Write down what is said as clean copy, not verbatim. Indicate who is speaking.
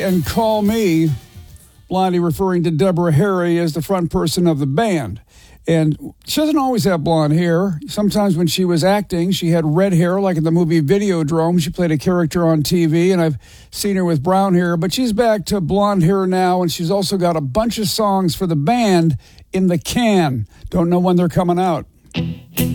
Speaker 1: And Call Me, Blondie referring to Deborah Harry as the front person of the band. And she doesn't always have blonde hair. Sometimes when she was acting, she had red hair, like in the movie Videodrome. She played a character on TV, and I've seen her with brown hair. But she's back to blonde hair now, and she's also got a bunch of songs for the band in the can. Don't know when they're coming out.